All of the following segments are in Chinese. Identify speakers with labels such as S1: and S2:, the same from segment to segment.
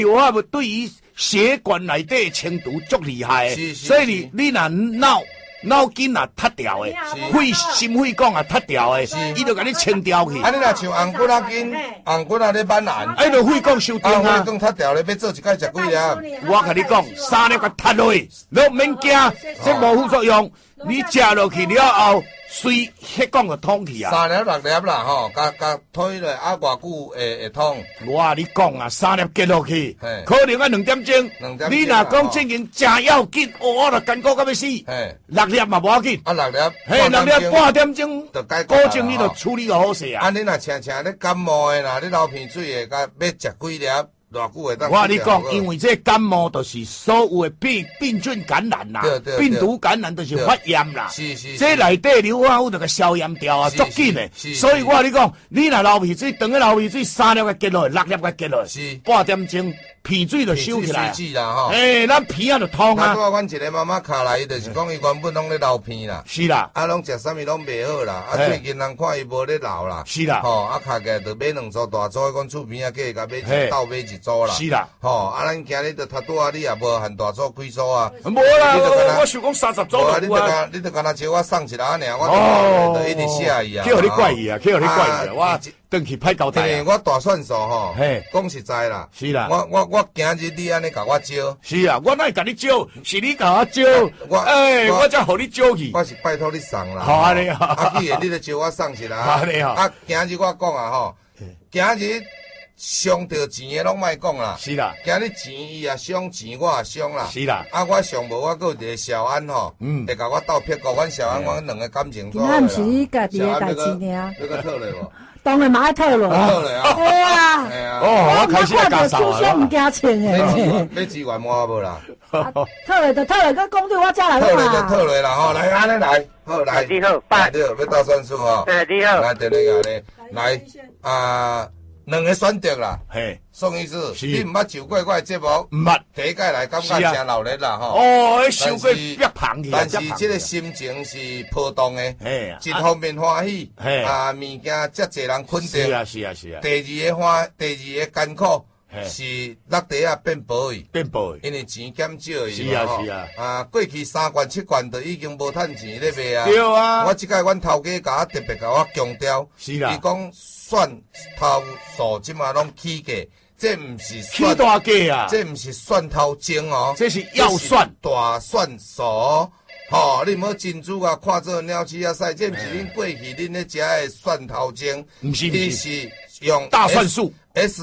S1: 我要对于血管内底清除足厉害的，所以你若脑筋啊塌掉的，心肺管啊塌掉的，伊就甲你清掉去。
S2: 啊，你若像红骨仔筋、红骨仔咧满眼，
S1: 哎，就肺管收掉啊。
S2: 肺管塌掉咧，要做一摆食几粒？
S1: 我甲你讲，3粒甲塌落去，你免惊，这无副作用。你食落去了后，随血管就通去啊。
S2: 3粒6粒啦，吼，加推落啊，偌久会通？
S1: 我甲你讲啊，3粒结落去，可能啊2点钟。你若讲正经食要紧，我就艰苦到要死。6粒嘛无要紧。
S2: 啊，6粒，
S1: 嘿，6粒半点钟，保证你就处理个好势啊。
S2: 啊，你若常咧感冒的啦，你流鼻水的，甲要食几粒？偌久会当？
S1: 我跟你讲，因为这感冒就是所有的病菌感染啦，病毒感染就是发炎啦。
S2: 是。
S1: 这内底硫化物就个消炎掉啊，足紧的。所以我跟你讲，你若流鼻水，长个流鼻水，3粒个结落，6粒个结落，半点钟。鼻水就收起来
S2: 啦，
S1: 哎，咱鼻啊就通啊。
S2: 阮一个妈妈卡来，伊就是讲伊原本拢咧流鼻啦，
S1: 是啦，
S2: 啊，拢食啥物拢袂好啦，啊，最近人看伊无咧流啦，
S1: 是啦，
S2: 吼，啊，卡起来就买2组大组，讲厝边啊，计甲买倒买1组啦，
S1: 是啦，
S2: 吼，啊，咱今日就拄拄啊，你也无限大组几组啊？
S1: 无啦，我想讲30组
S2: 啊，你就敢若招我送一篮尔，我就一直写伊啊，
S1: 去互你怪伊啊，去互你怪伊啊，我。转去歹交代啊！
S2: 我大算数吼，讲实在啦，
S1: 是啦，
S2: 我今日你安尼甲我招，
S1: 是啊，我哪会甲你招？是你甲我招，我才互你招去。
S2: 我是拜托你送啦，
S1: 好安尼啊，
S2: 啊，既然你咧招我送是啦，
S1: 安尼啊，
S2: 啊，今日我讲啊吼，今日伤着钱的拢莫讲啦，
S1: 是啦，
S2: 今日钱伊也伤钱，我也伤啦，
S1: 是啦，
S2: 啊，我上无我搁有一个小安吼，会甲我斗撇过，阮小安阮2个感情做啦，
S3: 今仔毋是你家己的代志尔，
S2: 你个讨咧无？
S3: 当然嘛爱退落，
S2: 退啊！
S3: 对啊，
S1: 哦，我开始加少
S3: 出手唔惊钱诶，
S2: 要支援我无啦？
S3: 退落就退落，佮讲对我才来嘛。
S2: 退落就退落啦，吼，来安尼来，好来，
S4: 你好，爸，
S2: 对，要打算数吼，
S4: 你好，
S2: 来，等那个咧，来啊，2个选择啦，
S1: 嘿，
S2: 宋医师，你毋捌受过我的节目？
S1: 毋捌，
S2: 第一届来感觉真热烈啦，吼。
S1: 哦，受过逼胖去，
S2: 但是这个心情是波动的，一方面欢喜，啊，物件遮侪人肯定，
S1: 是啊。
S2: 第二个艰苦。是落地啊变薄去，因为钱减少去。
S1: 是啊。
S2: 啊，过去3罐7罐就已经无趁钱咧卖啊。
S1: 对啊。
S2: 我即届阮头家甲我特别甲我强调，
S1: 是啦。
S2: 伊讲蒜头素即马拢起价，这毋是
S1: 起大价啊，
S2: 这毋是蒜头精哦，
S1: 这是药蒜
S2: 大蒜素。吼，你毋好珍珠啊，看做鸟鼠啊屎，这毋是恁过去恁咧食的蒜头精，
S1: 毋是，
S2: 伊是用
S1: 大蒜素。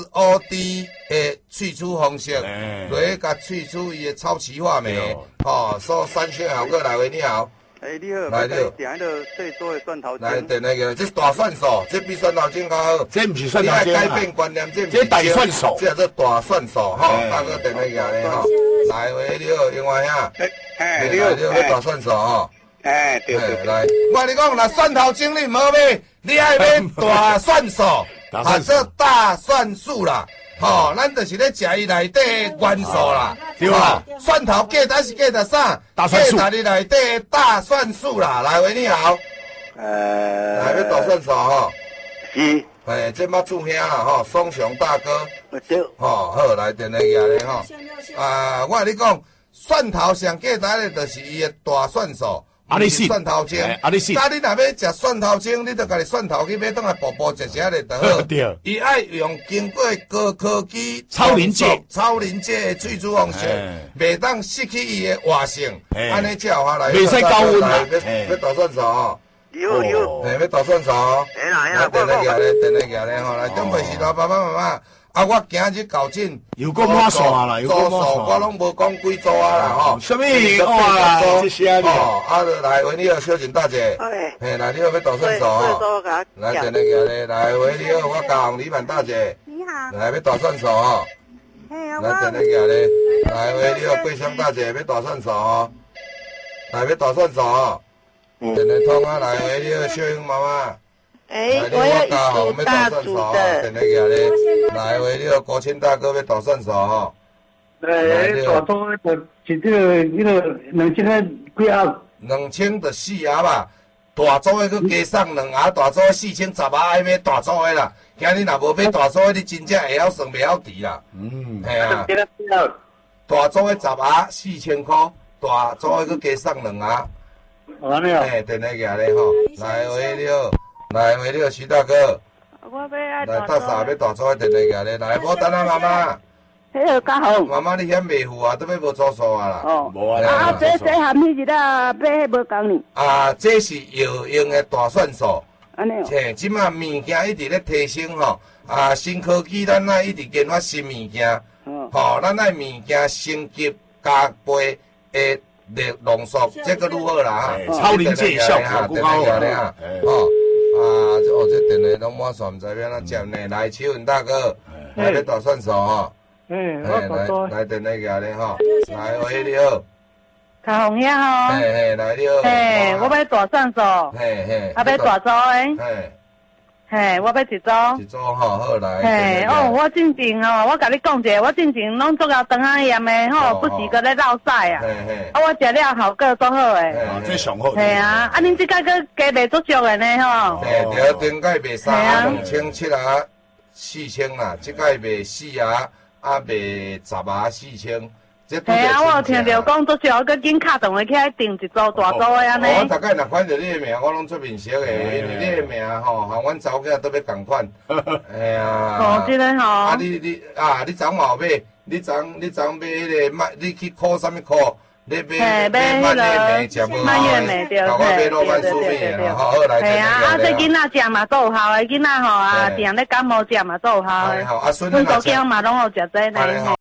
S2: SOD 的萃取方式，落去甲萃取伊的超期化酶，吼，所3效效果来为你好。
S4: 你好，
S2: 来了，
S4: 点个最多的蒜头精。
S2: 来，等那个，这是大蒜素，这比蒜头精较好。
S1: 这毋是蒜头精，
S2: 你爱改变观念，
S1: 这大蒜素，
S2: 这叫大蒜素，吼，大哥等那个咧，吼，来喂，你好，另外呀，你好，要大蒜素，吼。
S4: 对，
S2: 来，我跟你讲，若蒜头精你唔好买，你爱买大蒜素，或者大蒜素啦。吼，咱就是咧食伊内底元素啦，
S1: 对吧？
S2: 蒜头价值是价值啥？
S1: 大蒜素。
S2: 价值内底大蒜素啦，来喂你好。来要大蒜素吼。
S4: 是。
S2: 这马厝兄啦吼，双雄大哥。
S4: 对。
S2: 吼，好来电来个咧吼。啊，我跟你讲，蒜头上价值咧就是伊的大蒜素。
S1: 你信
S2: 蒜头精，
S1: 你信。
S2: 那你若要食蒜头精，你就家己蒜头去买，当来薄薄食食咧就好。
S1: 对。
S2: 伊爱用经过高科技、
S1: 超临界
S2: 的萃取方式，袂当失去伊的活性。安尼才有法来。
S1: 袂使高温啦。
S2: 要大蒜素吼。
S4: 有。
S2: 要大蒜素。来，等来个吼，来，准备是老爸爸妈妈。啊！我今日搞进
S1: 又讲满线啦，又讲满线，
S2: 我拢无讲几组啊啦吼。
S1: 什么哇？这些
S2: 哦，啊，来，喂，你好，小景大姐。嘿，来，你好，要大蒜素吼。来，等那个咧，来，喂，你好，我高雄李曼大姐。
S5: 你好。
S2: 来，要大蒜素吼。来，等那个咧，来，喂，你好，桂香大姐，要大蒜素吼。来，要大蒜素吼。等来通啊，来，喂，你好，小英妈妈。
S5: 我要一组大组的。
S2: 来，喂，你好，国清大哥要大蒜素吼。
S4: 大组就一个2000个几盒。
S2: 2000就4盒吧。大组的佮加送2盒，大组4000、10盒，爱买大组的啦。 今日若无买大组的，你真正会晓算袂晓除啦。系啊。大组的10盒4000块，大组的佮加送2盒。
S4: 安尼啊？
S2: 嘿，电话举咧吼，来回了，徐大哥。
S5: 我要
S2: 来搭啥要大组的电话举咧，来，无等啊妈妈。
S5: 迄个较好。
S2: 妈妈，你嫌袂付啊？都要无做数啊啦。
S5: 哦。
S1: 无啊。
S5: 这含迄日啊，买迄无共呢。
S2: 啊，这是药用的大算数。
S5: 安尼哦。
S2: 嘿，即马物件一直咧提升吼，啊，新科技咱爱一直研发新物件。吼，咱爱物件升级加倍的浓缩，这个如何啦？
S1: 超临界效果更高
S2: 啊！吼，这电话拢满线，唔知要安怎接呢？来，请问大哥，来要大算数吼。来电话举咧吼，来，喂，你好。
S5: 较红呀吼。
S2: 嘿，来你好。
S5: 嘿，我要大算数。
S2: 嘿，
S5: 啊，要大组的。嘿，我要一组。
S2: 一组吼，好来。
S5: 嘿，我进前我甲你讲者，我进前拢做到肠仔炎的吼，不时搁咧落屎啊。啊，我食了效果足好诶。
S1: 这上好。
S5: 系啊，恁即摆搁加卖足俗的呢吼。
S2: 嘿，对，顶届卖327啊，4000啦，即届卖4啊，卖10啊4000。
S5: 系啊，我有听着讲足少，搁紧敲电话起来订一组大组的安尼。
S2: 我大概若看到你的名，我拢出面熟的，因为你的名吼，和阮查某囝都要共款。哎呀。
S5: 哦，真诶吼。
S2: 啊，你昨嘛有买？你昨买迄个你去考啥物考？你买蔓越莓，食无？
S5: 蔓越莓对。
S2: 我买罗曼苏面啦，好来。
S5: 系啊，这囡仔食嘛都有效的，囡仔吼啊，定咧感冒食嘛都有效的。
S2: 好，啊孙
S5: 阮祖囝嘛拢有食这呢。